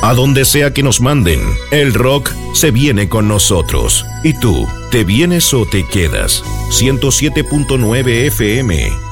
A donde sea que nos manden, el rock se viene con nosotros. ¿Y tú, te vienes o te quedas? 107.9 FM